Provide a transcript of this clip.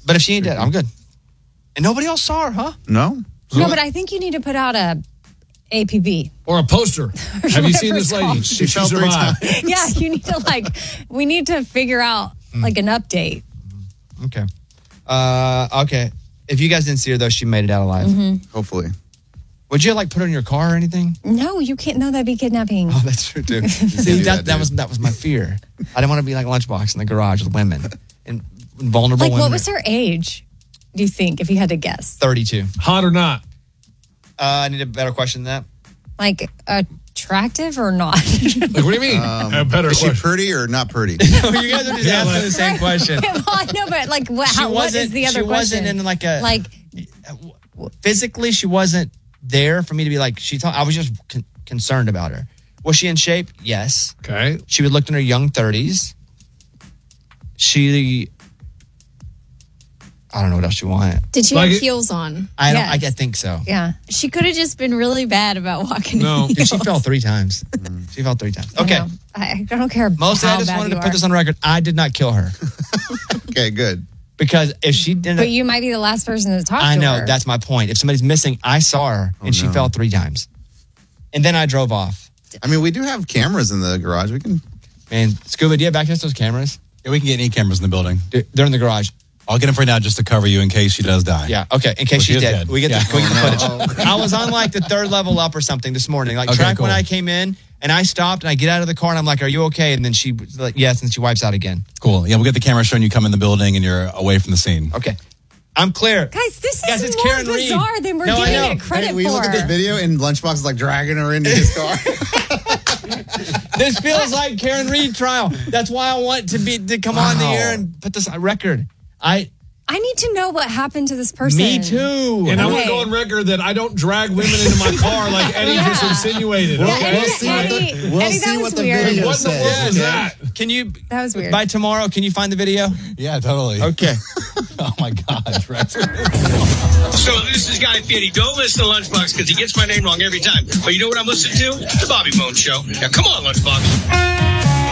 But if she ain't dead, I'm good. And nobody else saw her, huh? No. No, but I think you need to put out a APB. Or a poster. Have you seen this lady? She fell 3 times. Yeah, you need to we need to figure out an update. Okay. Okay. If you guys didn't see her, though, she made it out alive. Mm-hmm. Hopefully. Would you put her in your car or anything? No, you can't. No, that'd be kidnapping. Oh, that's true, too. See, that was my fear. I didn't want to be like Lunchbox in the garage with women and vulnerable women. What was her age, do you think, if you had to guess? 32. Hot or not? I need a better question than that. Attractive or not? What do you mean? A better Is question. she pretty or not pretty? You guys are just asking the same question. Well, I know, but what is the other question? She wasn't in physically, she wasn't there for me to be I was just concerned about her. Was she in shape? Yes. Okay. She would look in her young 30s. I don't know what else you want. Did she have heels on? I think so. Yeah. She could have just been really bad about walking. No. She fell 3 times. She fell 3 times. Okay. I don't care. Mostly, I just wanted to put this on record. I did not kill her. Okay, good. Because if she didn't... But you might be the last person to talk to her. I know. That's my point. If somebody's missing, I saw her, and she fell 3 times. And then I drove off. I mean, we do have cameras in the garage. We can... Man, Scuba, do you have access to those cameras? Yeah, we can get any cameras in the building. They're in the garage. I'll get them for now just to cover you in case she does die. Yeah, okay, in case she's dead. We get the footage. I was on the 3rd level up or something this morning. When I came in, and I stopped, and I get out of the car, and I'm like, are you okay? And then she was like, yes, and she wipes out again. Cool. Yeah, we'll get the camera showing you come in the building, and you're away from the scene. Okay. I'm clear. Guys, this Guys, is it's more Karen Reed. bizarre than we're No, I giving know. it credit Hey, we for. look at this video, and Lunchbox is dragging her into his car. This feels like Karen Reed trial. That's why I want to come on the air and put this on record. I need to know what happened to this person. Me too. And I want to go on record that I don't drag women into my car like Eddie just insinuated. Yeah, Okay? We'll see what the video What in the world says. is that? Can you? That was weird. By tomorrow, can you find the video? Yeah, totally. Okay. Oh, my God, Rex. So this is Guy Fieri. Don't listen to Lunchbox because he gets my name wrong every time. But you know what I'm listening to? The Bobby Bones Show. Now, come on, Lunchbox.